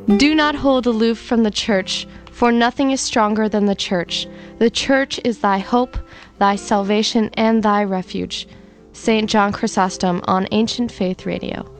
Do not hold aloof from the church, for nothing is stronger than the church. The church is thy hope, thy salvation, and thy refuge. St. John Chrysostom on Ancient Faith Radio.